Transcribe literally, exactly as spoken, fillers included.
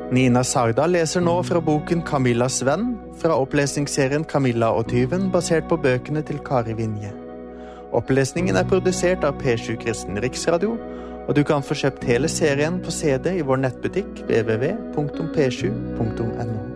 Nina Sagda leser nå fra boken Camillas venn, fra opplesningsserien Camilla og tyven, basert på bøkene til Kari Vinje. Opplesningen er produsert av P sju Kristen Riksradio, og du kan få kjøpt hele serien på C D i vår nettbutikk w w w punktum p sju punktum n o.